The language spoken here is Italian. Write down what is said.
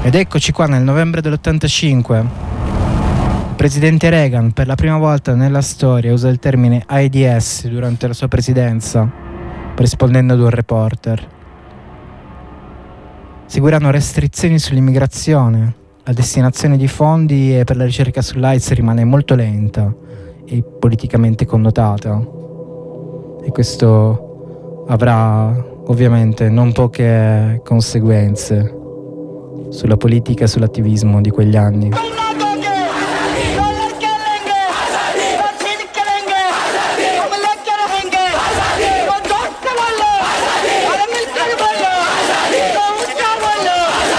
Ed eccoci qua nel novembre dell'85. Il presidente Reagan per la prima volta nella storia usa il termine AIDS durante la sua presidenza, rispondendo ad un reporter. Seguiranno restrizioni sull'immigrazione, la destinazione di fondi per la ricerca sull'AIDS rimane molto lenta e politicamente connotata. E questo avrà ovviamente non poche conseguenze sulla politica e sull'attivismo di quegli anni.